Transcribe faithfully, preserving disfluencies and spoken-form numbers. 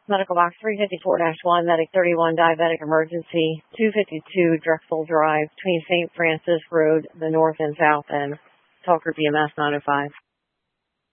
Medical box three fifty-four dash one, Medic thirty-one, diabetic emergency, two fifty-two Drexel Drive, between Saint Francis Road, the north and south end. Talker B M S nine oh five.